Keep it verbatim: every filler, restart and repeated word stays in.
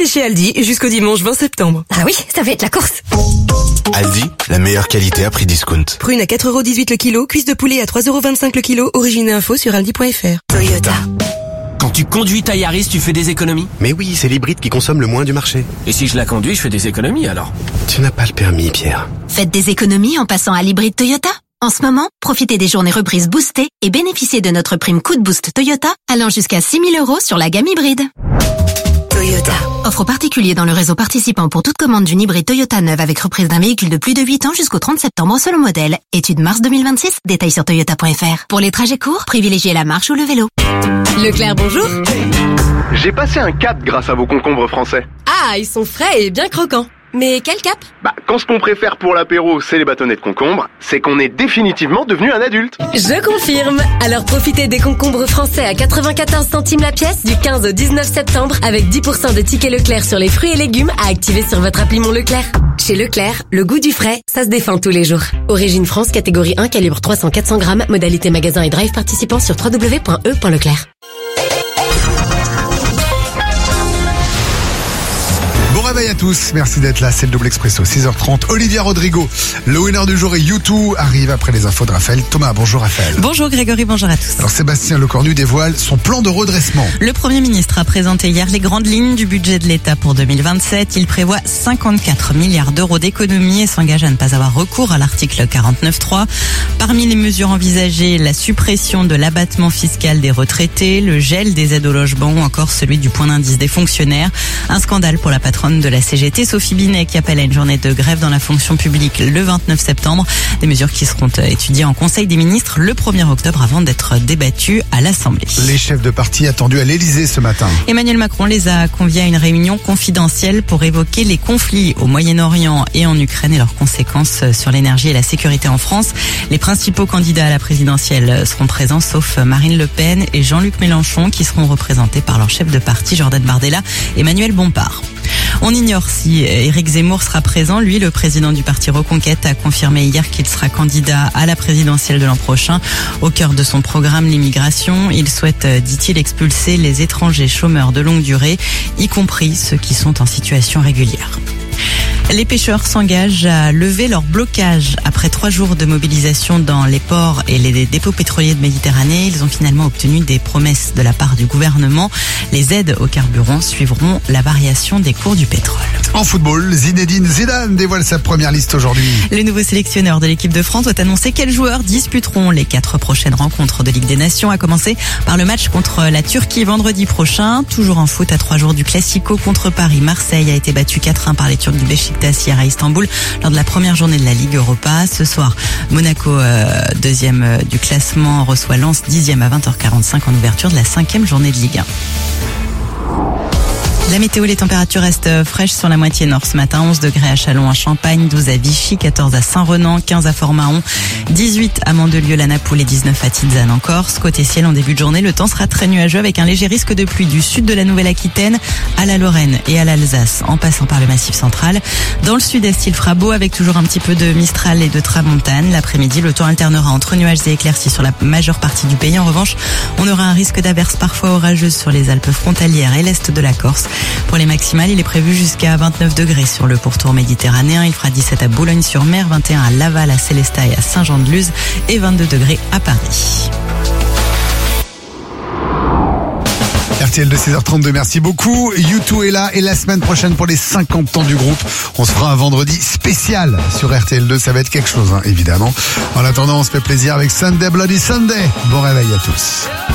chez Aldi jusqu'au dimanche vingt septembre. Ah oui, ça va être la course. Aldi, la meilleure qualité à prix discount. Prune à quatre euros dix-huit le kilo, cuisse de poulet à trois euros vingt-cinq le kilo, origine et info sur aldi point fr. Toyota. Quand tu conduis ta Yaris, tu fais des économies? Mais oui, c'est l'hybride qui consomme le moins du marché. Et si je la conduis, je fais des économies alors? Tu n'as pas le permis, Pierre. Faites des économies en passant à l'hybride Toyota. En ce moment, profitez des journées reprises boostées et bénéficiez de notre prime coup de boost Toyota allant jusqu'à six mille euros sur la gamme hybride. Toyota. Offre aux particuliers dans le réseau participant pour toute commande d'une hybride Toyota neuve avec reprise d'un véhicule de plus de huit ans jusqu'au trente septembre selon modèle. Étude mars deux mille vingt-six, détails sur toyota point fr. Pour les trajets courts, privilégiez la marche ou le vélo. Leclerc, bonjour. J'ai passé un cap grâce à vos concombres français. Ah, ils sont frais et bien croquants. Mais quel cap? Bah, quand ce qu'on préfère pour l'apéro, c'est les bâtonnets de concombre, c'est qu'on est définitivement devenu un adulte. Je confirme. Alors profitez des concombres français à quatre-vingt-quatorze centimes la pièce du quinze au dix-neuf septembre avec dix pour cent de tickets Leclerc sur les fruits et légumes à activer sur votre appli Mon Leclerc. Chez Leclerc, le goût du frais, ça se défend tous les jours. Origine France, catégorie un, calibre trois cents à quatre cents grammes, modalité magasin et drive participant sur w w w point e point leclerc. Bon réveil à tous, merci d'être là, c'est le Double Expresso, six heures trente. Olivia Rodrigo, le winner du jour et U deux arrive après les infos de Raphaël. Thomas, bonjour Raphaël. Bonjour Grégory, bonjour à tous. Alors Sébastien Lecornu dévoile son plan de redressement. Le Premier ministre a présenté hier les grandes lignes du budget de l'État pour deux mille vingt-sept. Il prévoit cinquante-quatre milliards d'euros d'économies et s'engage à ne pas avoir recours à l'article quarante-neuf trois. Parmi les mesures envisagées, la suppression de l'abattement fiscal des retraités, le gel des aides au logement ou encore celui du point d'indice des fonctionnaires. Un scandale pour la patronne de la C G T, Sophie Binet, qui appelle à une journée de grève dans la fonction publique le vingt-neuf septembre. Des mesures qui seront étudiées en Conseil des ministres le premier octobre avant d'être débattues à l'Assemblée. Les chefs de parti attendus à l'Élysée ce matin. Emmanuel Macron les a conviés à une réunion confidentielle pour évoquer les conflits au Moyen-Orient et en Ukraine et leurs conséquences sur l'énergie et la sécurité en France. Les principaux candidats à la présidentielle seront présents, sauf Marine Le Pen et Jean-Luc Mélenchon, qui seront représentés par leur chef de parti Jordan Bardella et Emmanuel Bompard. On ignore si Éric Zemmour sera présent. Lui, le président du parti Reconquête, a confirmé hier qu'il sera candidat à la présidentielle de l'an prochain. Au cœur de son programme, l'immigration, il souhaite, dit-il, expulser les étrangers chômeurs de longue durée, y compris ceux qui sont en situation régulière. Les pêcheurs s'engagent à lever leur blocage. Après trois jours de mobilisation dans les ports et les dépôts pétroliers de Méditerranée, ils ont finalement obtenu des promesses de la part du gouvernement. Les aides au carburant suivront la variation des cours du pétrole. En football, Zinedine Zidane dévoile sa première liste aujourd'hui. Le nouveau sélectionneur de l'équipe de France doit annoncer quels joueurs disputeront les quatre prochaines rencontres de Ligue des Nations, à commencer par le match contre la Turquie vendredi prochain. Toujours en foot, à trois jours du Classico contre Paris, Marseille a été battu quatre un par les Turcs du Beşiktaş hier à Istanbul lors de la première journée de la Ligue Europa. Ce soir, Monaco, euh, deuxième euh, du classement, reçoit Lens, dixième à vingt heures quarante-cinq en ouverture de la cinquième journée de Ligue un. La météo, les températures restent fraîches sur la moitié nord ce matin. onze degrés à Châlons, à Champagne, douze à Vichy, quatorze à Saint-Renan, quinze à Fort-Mahon, dix-huit à Mandelieu, la Napoule et dix-neuf à Tizane en Corse. Côté ciel, en début de journée, le temps sera très nuageux avec un léger risque de pluie du sud de la Nouvelle-Aquitaine à la Lorraine et à l'Alsace, en passant par le Massif central. Dans le sud-est, il fera beau avec toujours un petit peu de Mistral et de Tramontane. L'après-midi, le temps alternera entre nuages et éclaircies sur la majeure partie du pays. En revanche, on aura un risque d'averses parfois orageuses sur les Alpes frontalières et l'est de la Corse. Pour les maximales, il est prévu jusqu'à vingt-neuf degrés sur le pourtour méditerranéen. Il fera dix-sept à Boulogne-sur-Mer, vingt et un à Laval, à Célestat et à Saint-Jean-de-Luz et vingt-deux degrés à Paris. R T L de six heures trente-deux, merci beaucoup. U deux est là et la semaine prochaine pour les cinquante ans du groupe, on se fera un vendredi spécial sur R T L deux, ça va être quelque chose hein, évidemment. En attendant, on se fait plaisir avec Sunday Bloody Sunday. Bon réveil à tous.